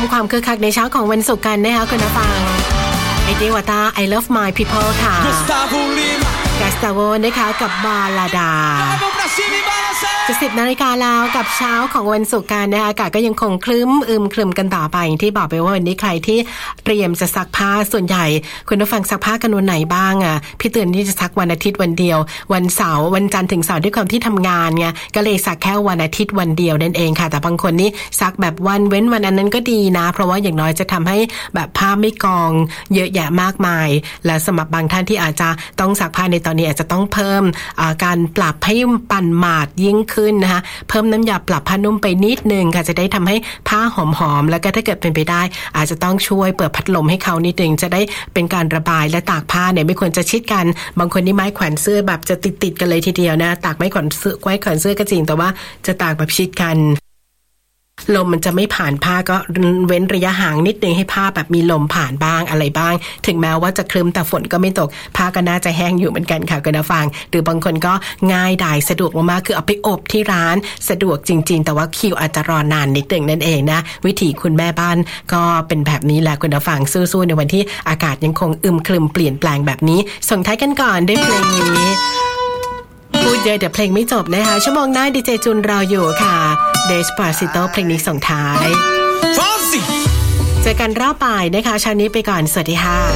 ความคึกคักในเช้าของวันศุกร์กันนะคะคุณผู้ฟังไอเดวตา I Love My People ค่ะกัสตาโวนะคะกับบาลาดาจะ10 นาฬิกาแล้วกับเช้าของวันศุกร์กันนะคะอากาศก็ยังคงครึ้มครึมกันต่อไปอย่างที่บอกไปว่าวันนี้ใครที่เตรียมจะซักผ้าส่วนใหญ่คุณผู้ฟังซักผ้ากันวันไหนบ้างอ่ะพี่เตือนที่จะซักวันอาทิตย์วันเดียววันเสาร์วันจันทร์ถึงเสาร์ด้วยความที่ทำงานไงก็เลยซักแค่วันอาทิตย์วันเดียวนั่นเองค่ะแต่บางคนนี่ซักแบบวันเว้นวันอันนั้นก็ดีนะเพราะว่าอย่างน้อยจะทำให้แบบผ้าไม่กองเยอะแยะมากมายและสำหรับบางท่านที่อาจจะต้องซักผ้าในตอนนี้อาจจะต้องเพิ่มการปรับให้ปั่นหมาดยิ่งขึ้นนะคะเพิ่มน้ำยาปรับผ้านุ่มไปนิดนึงค่ะจะได้ทำให้ผ้าหอมๆแล้วก็ถ้าเกิดเป็นไปได้อาจจะต้องช่วยเปิดพัดลมให้เขานิดนึงจะได้เป็นการระบายและตากผ้าเนี่ยไม่ควรจะชิดกันบางคนนี่ไม้แขวนเสื้อแบบจะติดกันเลยทีเดียวนะตากไม้แขวนเสื้อก็จริงแต่ว่าจะตากแบบชิดกันลมมันจะไม่ผ่านผ้าก็เว้นระยะห่างนิดนึงให้ผ้าแบบมีลมผ่านบ้างอะไรบ้างถึงแม้ว่าจะครึ้มแต่ฝนก็ไม่ตกผ้าก็น่าจะแห้งอยู่เหมือนกันค่ะคุณผู้ฟังหรือบางคนก็ง่ายดายสะดวกมากๆคือเอาไปอบที่ร้านสะดวกจริงๆแต่ว่าคิวอาจจะรอนานนิดนึงนั่นเองนะวิถีคุณแม่บ้านก็เป็นแบบนี้แหละคุณผู้ฟังสู้ๆในวันที่อากาศยังคงครึมเปลี่ยนแปลงแบบนี้ส่งท้ายกันก่อนด้วยเพลงนี้พูดเยอะเดี๋ยวเพลงไม่จบนะคะชั่วโมงหน้าดีเจจุนรออยู่ค่ะเดสปาซิโตเพลงนี้ส่งท้ายเจอกันรอบบ่ายนะคะเช้านี้ไปก่อนสวัสดีค่ะ